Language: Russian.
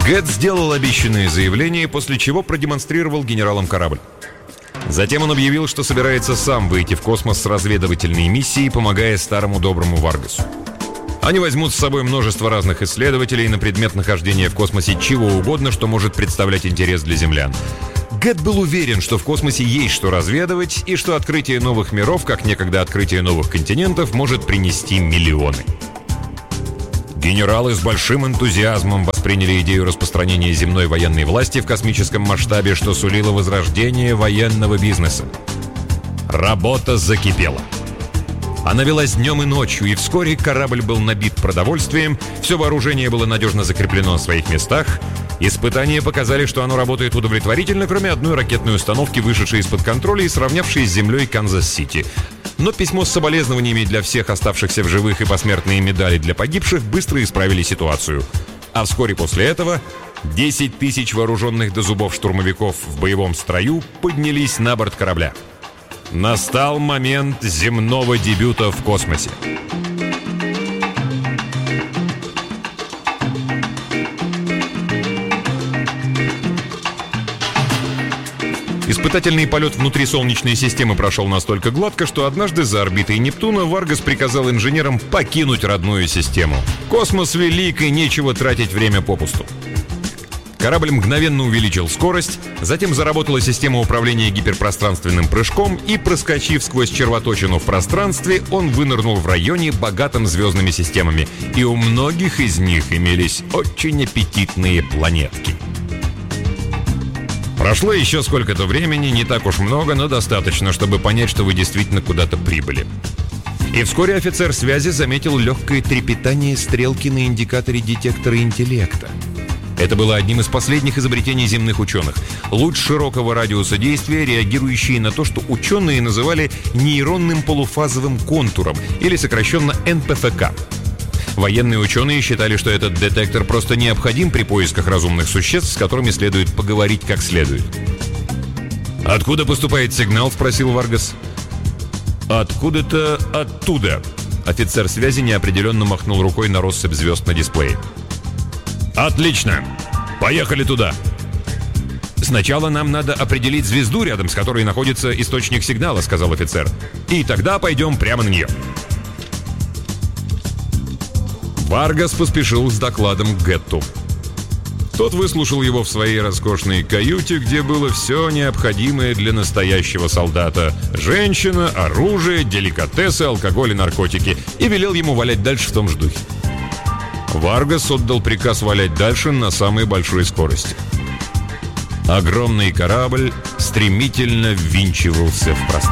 Гэт сделал обещанное заявление, после чего продемонстрировал генералам корабль. Затем он объявил, что собирается сам выйти в космос с разведывательной миссией, помогая старому доброму Варгасу. Они возьмут с собой множество разных исследователей на предмет нахождения в космосе чего угодно, что может представлять интерес для землян. Гэт был уверен, что в космосе есть что разведывать, и что открытие новых миров, как некогда открытие новых континентов, может принести миллионы. Генералы с большим энтузиазмом восприняли идею распространения земной военной власти в космическом масштабе, что сулило возрождение военного бизнеса. Работа закипела. Она велась днем и ночью, и вскоре корабль был набит продовольствием, все вооружение было надежно закреплено на своих местах. Испытания показали, что оно работает удовлетворительно, кроме одной ракетной установки, вышедшей из-под контроля и сравнявшей с землей Канзас-Сити. Но письмо с соболезнованиями для всех оставшихся в живых и посмертные медали для погибших быстро исправили ситуацию. А вскоре после этого 10 тысяч вооруженных до зубов штурмовиков в боевом строю поднялись на борт корабля. Настал момент земного дебюта в космосе. Испытательный полет внутри Солнечной системы прошел настолько гладко, что однажды за орбитой Нептуна Варгас приказал инженерам покинуть родную систему. Космос велик, и нечего тратить время попусту. Корабль мгновенно увеличил скорость, затем заработала система управления гиперпространственным прыжком, и, проскочив сквозь червоточину в пространстве, он вынырнул в районе, богатом звездными системами. И у многих из них имелись очень аппетитные планетки. Прошло еще сколько-то времени, не так уж много, но достаточно, чтобы понять, что вы действительно куда-то прибыли. И вскоре офицер связи заметил легкое трепетание стрелки на индикаторе детектора интеллекта. Это было одним из последних изобретений земных ученых. Луч широкого радиуса действия, реагирующий на то, что ученые называли нейронным полуфазовым контуром, или сокращенно НПФК. Военные ученые считали, что этот детектор просто необходим при поисках разумных существ, с которыми следует поговорить как следует. «Откуда поступает сигнал?» — спросил Варгас. «Откуда-то оттуда». Офицер связи неопределенно махнул рукой на россыпь звезд на дисплее. «Отлично! Поехали туда!» «Сначала нам надо определить звезду, рядом с которой находится источник сигнала», — сказал офицер. «И тогда пойдем прямо на нее». Варгас поспешил с докладом к Гэтту. Тот выслушал его в своей роскошной каюте, где было все необходимое для настоящего солдата: женщина, оружие, деликатесы, алкоголь и наркотики, и велел ему валять дальше в том же духе. Варгас отдал приказ валять дальше на самой большой скорости. Огромный корабль стремительно ввинчивался в пространство.